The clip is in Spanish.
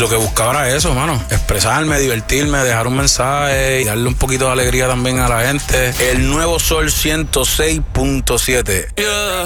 lo que buscaba era eso, mano. Expresarme, divertirme, dejar un mensaje y darle un poquito de alegría también a la gente. El nuevo Sol 106.7.